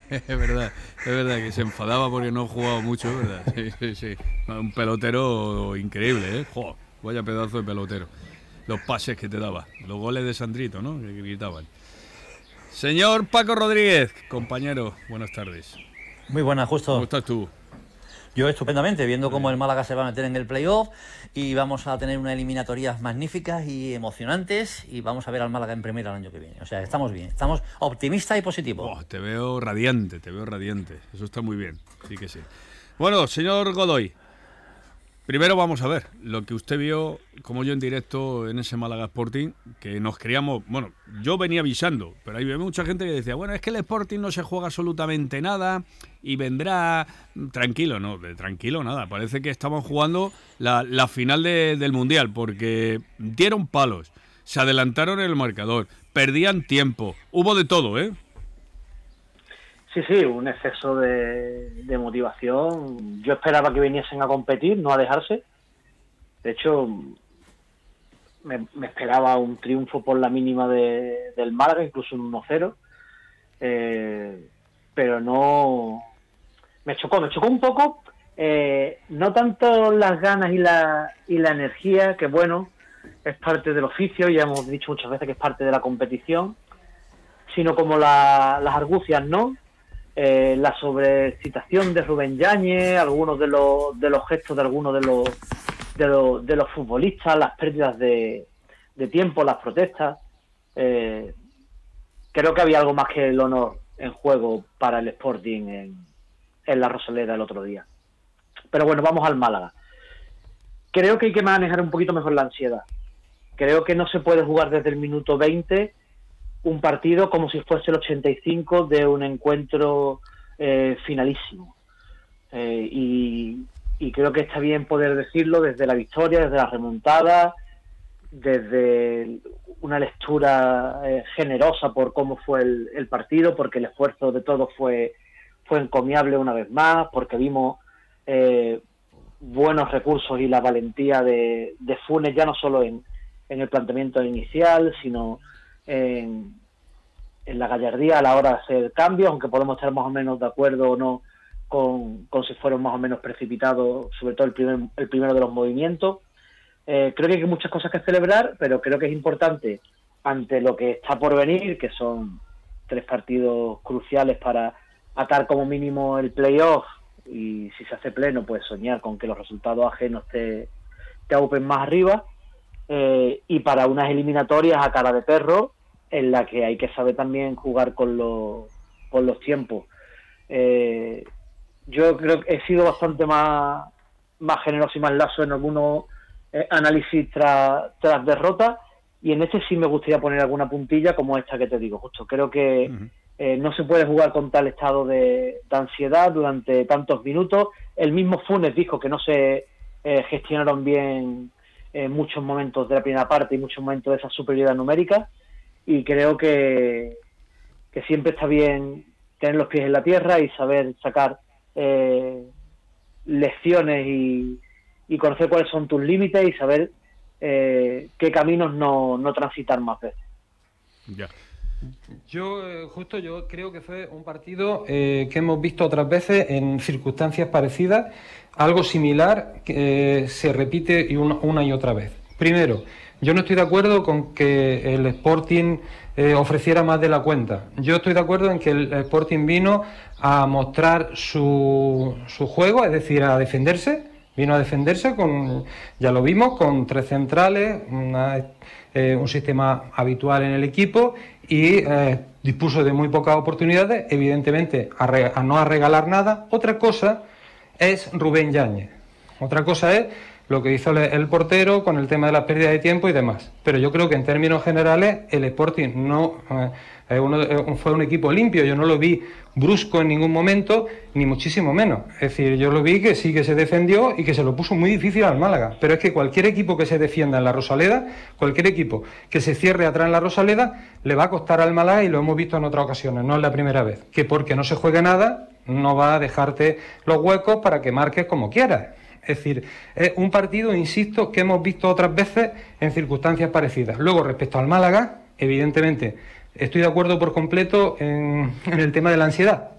Es verdad que se enfadaba porque no jugaba mucho, ¿verdad? Sí, sí, sí. Un pelotero increíble, ¿eh? ¡Jo! Vaya pedazo de pelotero. Los pases que te daba, los goles de Sandrito, ¿no? Que gritaban. Señor Paco Rodríguez, compañero, buenas tardes. Muy buena, ¿Cómo Justo. estás tú? Yo estupendamente, viendo cómo Eh, el Málaga se va a meter en el playoff y vamos a tener unas eliminatorias magníficas y emocionantes y vamos a ver al Málaga en primera el año que viene. O sea, estamos bien, estamos optimistas y positivos. Te veo radiante, te veo radiante. Eso está muy bien, sí que sí. Bueno, señor Godoy, primero vamos a ver lo que usted vio, como yo en directo en ese Málaga Sporting, que nos creíamos, bueno, yo venía avisando, pero había mucha gente que decía, bueno, es que el Sporting no se juega absolutamente nada y vendrá tranquilo, no, de tranquilo nada, parece que estaban jugando la final del Mundial, porque dieron palos, se adelantaron en el marcador, perdían tiempo, hubo de todo, ¿eh? Sí, sí, un exceso de motivación. Yo esperaba que viniesen a competir, no a dejarse. De hecho, me esperaba un triunfo por la mínima del Málaga, incluso un 1-0. Pero no... Me chocó un poco. No tanto las ganas y la energía, que bueno, es parte del oficio, ya hemos dicho muchas veces que es parte de la competición, sino como las argucias, ¿no? La sobreexcitación de Rubén Yáñez, algunos de los gestos de algunos de los futbolistas, las pérdidas de tiempo, las protestas. Creo que había algo más que el honor en juego para el Sporting en la Rosaleda el otro día. Pero bueno, vamos al Málaga. Creo que hay que manejar un poquito mejor la ansiedad. Creo que no se puede jugar desde el minuto 20 un partido como si fuese el 85 de un encuentro finalísimo. Y creo que está bien poder decirlo desde la victoria, desde la remontada, desde una lectura generosa por cómo fue el partido, porque el esfuerzo de todos fue encomiable una vez más, porque vimos buenos recursos y la valentía de Funes, ya no solo en el planteamiento inicial, sino en la gallardía a la hora de hacer cambios, aunque podemos estar más o menos de acuerdo o no con si fueron más o menos precipitados, sobre todo el primero de los movimientos. Creo que hay muchas cosas que celebrar, pero creo que es importante, ante lo que está por venir, que son 3 partidos cruciales para atar como mínimo el playoff, y si se hace pleno, pues soñar con que los resultados ajenos te aupen más arriba, y para unas eliminatorias a cara de perro, en la que hay que saber también jugar con los tiempos. Yo creo que he sido bastante más generoso y más lazo en algunos análisis tras derrota, y en este sí me gustaría poner alguna puntilla como esta que te digo, justo. Creo que no se puede jugar con tal estado de ansiedad durante tantos minutos. El mismo Funes dijo que no se gestionaron bien muchos momentos de la primera parte y muchos momentos de esa superioridad numérica, y creo que siempre está bien tener los pies en la tierra y saber sacar lecciones y conocer cuáles son tus límites y saber qué caminos no transitar más veces. Ya. Yo creo que fue un partido que hemos visto otras veces en circunstancias parecidas, algo similar que se repite una y otra vez. Primero, yo no estoy de acuerdo con que el Sporting ofreciera más de la cuenta. Yo estoy de acuerdo en que el Sporting vino a mostrar su juego, es decir, a defenderse. Vino a defenderse, ya lo vimos, con 3 centrales, un sistema habitual en el equipo, y dispuso de muy pocas oportunidades, evidentemente a no regalar nada. Otra cosa es Rubén Yáñez. Otra cosa es lo que hizo el portero con el tema de las pérdidas de tiempo y demás. Pero yo creo que en términos generales el Sporting fue un equipo limpio. Yo no lo vi brusco en ningún momento, ni muchísimo menos. Es decir, yo lo vi que sí que se defendió y que se lo puso muy difícil al Málaga. Pero es que cualquier equipo que se defienda en la Rosaleda, cualquier equipo que se cierre atrás en la Rosaleda, le va a costar al Málaga, y lo hemos visto en otras ocasiones, no es la primera vez. Que porque no se juegue nada, no va a dejarte los huecos para que marques como quieras. Es decir, es un partido, insisto, que hemos visto otras veces en circunstancias parecidas. Luego, respecto al Málaga, evidentemente, estoy de acuerdo por completo en el tema de la ansiedad.